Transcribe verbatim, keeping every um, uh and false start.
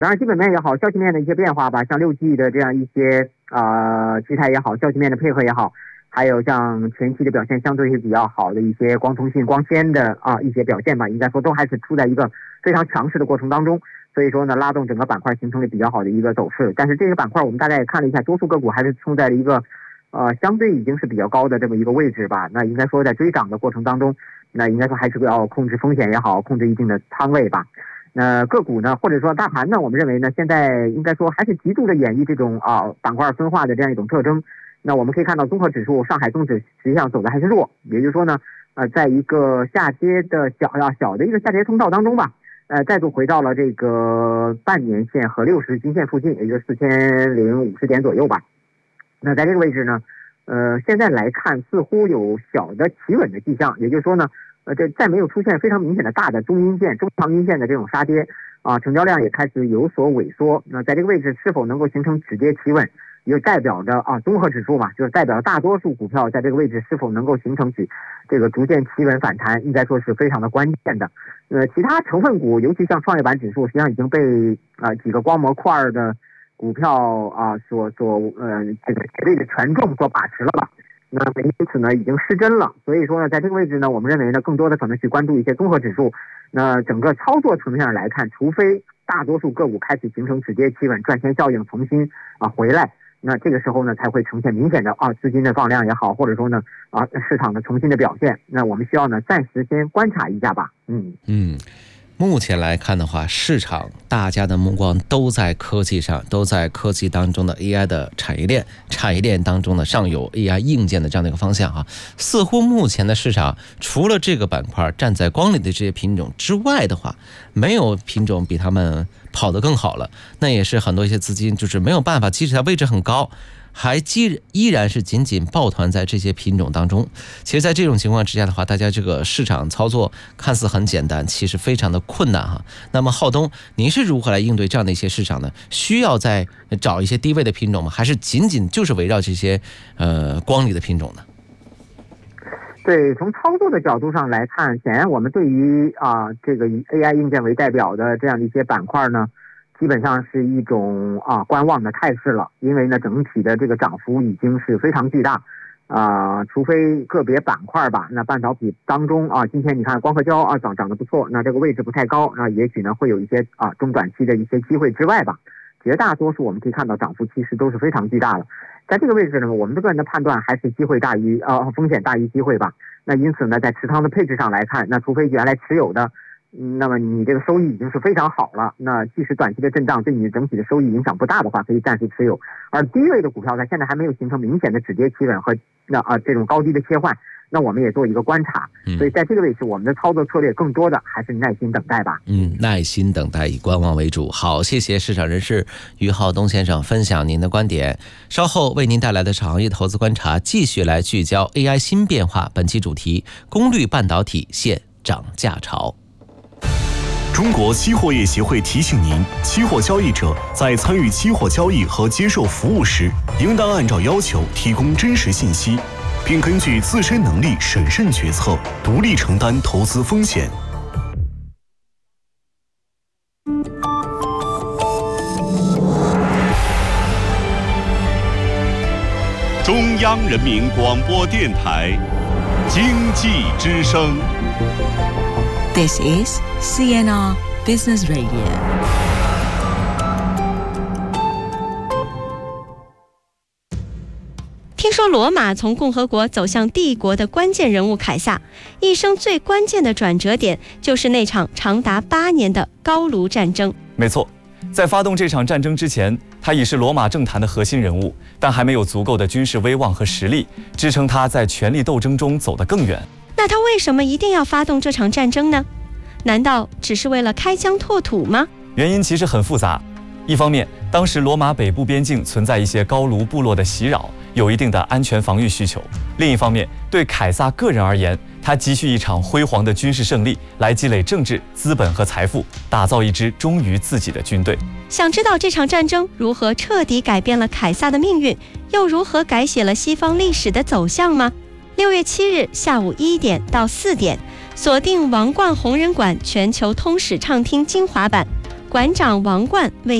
当然基本面也好，消息面的一些变化吧，像六 G 的这样一些呃题材也好，消息面的配合也好，还有像前期的表现相对是比较好的一些光通信、光纤的啊一些表现吧，应该说都还是处在一个非常强势的过程当中。所以说呢，拉动整个板块形成了比较好的一个走势。但是这个板块我们大概也看了一下，多数个股还是处在了一个呃相对已经是比较高的这么一个位置吧。那应该说在追涨的过程当中，那应该说还是要控制风险也好，控制一定的仓位吧。那个股呢，或者说大盘呢，我们认为呢，现在应该说还是极度的演绎这种啊板块分化的这样一种特征。那我们可以看到，综合指数上海综指实际上走的还是弱，也就是说呢，呃，在一个下跌的小啊小的一个下跌通道当中吧，呃，再度回到了这个半年线和六十均线附近，也就是四千零五十点左右吧。那在这个位置呢，呃，现在来看似乎有小的企稳的迹象，也就是说呢。呃，这再没有出现非常明显的大的中阴线、中长阴线的这种杀跌啊，成交量也开始有所萎缩。那在这个位置是否能够形成止跌企稳，也就代表着啊综合指数嘛，就是代表大多数股票在这个位置是否能够形成起这个逐渐企稳反弹，应该说是非常的关键的。呃，其他成分股，尤其像创业板指数，实际上已经被啊几个光模块的股票啊所所呃这个绝对的权重所把持了吧。那么因此呢，已经失真了。所以说呢，在这个位置呢，我们认为呢，更多的可能去关注一些综合指数。那整个操作层面上来看，除非大多数个股开始形成止跌企稳、赚钱效应重新啊回来，那这个时候呢，才会呈现明显的啊资金的放量也好，或者说呢啊市场的重新的表现。那我们需要呢暂时先观察一下吧。嗯嗯。目前来看的话，市场大家的目光都在科技上，都在科技当中的 A I 的产业链，产业链当中的上游 A I 硬件的这样的一个方向啊。似乎目前的市场除了这个板块站在光里的这些品种之外的话，没有品种比他们跑得更好了。那也是很多一些资金就是没有办法，即使它位置很高，还依然是紧紧抱团在这些品种当中。其实在这种情况之下的话，大家这个市场操作看似很简单，其实非常的困难哈。那么浩东，您是如何来应对这样的一些市场呢？需要再找一些低位的品种吗？还是仅仅就是围绕这些呃光里的品种呢？ 对，从操作的角度上来看，显然我们对于啊这个以 A I 硬件为代表的这样的一些板块呢，基本上是一种啊观望的态势了。因为呢，整体的这个涨幅已经是非常巨大啊、呃，除非个别板块吧。那半导体当中啊，今天你看光刻胶啊涨涨得不错，那这个位置不太高，那也许呢会有一些啊中短期的一些机会之外吧，绝大多数我们可以看到涨幅其实都是非常巨大的。在这个位置呢，我们个人的判断还是机会大于呃风险大于机会吧。那因此呢，在持仓的配置上来看，那除非原来持有的，嗯、那么你这个收益已经是非常好了，那即使短期的震荡对你整体的收益影响不大的话，可以暂时持有。而低位的股票呢，现在还没有形成明显的止跌企稳和那啊、呃、这种高低的切换，那我们也做一个观察。所以在这个位置，我们的操作策略更多的还是耐心等待吧。 嗯，耐心等待，以观望为主。好，谢谢市场人士于浩东先生分享您的观点。稍后为您带来的是行业投资观察，继续来聚焦 A I 新变化。本期主题：功率半导体现涨价潮。 中国期货业协会提醒您，期货交易者在参与期货交易和接受服务时，应当按照要求提供真实信息，并根据自身能力审慎决策，独立承担投资风险。 中央人民广播电台经济之声。 This is C N R Business Radio。 听说罗马从共和国走向帝国的关键人物凯撒，一生最关键的转折点就是那场长达八年的高卢战争。 没错，在发动这场战争之前，他已是罗马政坛的核心人物，但还没有足够的军事威望和实力支撑他在权力斗争中走得更远。 那他为什么一定要发动这场战争呢？难道只是为了开疆拓土吗？ 原因其实很复杂。一方面，当时罗马北部边境存在一些高卢部落的袭扰，有一定的安全防御需求。另一方面，对凯撒个人而言，他急需一场辉煌的军事胜利来积累政治资本和财富，打造一支忠于自己的军队。 想知道这场战争如何彻底改变了凯撒的命运，又如何改写了西方历史的走向吗？六月七日下午一点到四点，锁定王冠红人馆全球通史畅听精华版， 馆长王冠为